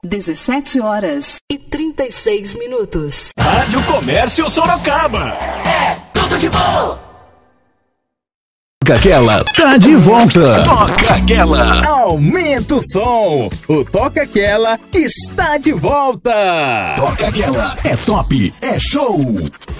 17h36. Rádio Comércio Sorocaba. É tudo de bom. Toca Aquela tá de volta. Toca Aquela. Aumenta o som. O Toca Aquela está de volta. Toca Aquela é top, é show.